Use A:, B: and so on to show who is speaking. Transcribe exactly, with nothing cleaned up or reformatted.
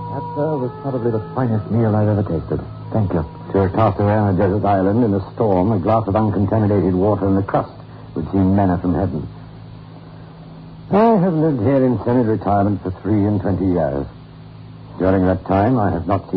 A: That, sir, was probably the finest meal I've ever tasted. Thank you.
B: Sure, tossed away on a desert island in a storm, a glass of uncontaminated water and the crust would seem manna from heaven. I have lived here in semi-retirement for three and twenty years. During that time, I have not seen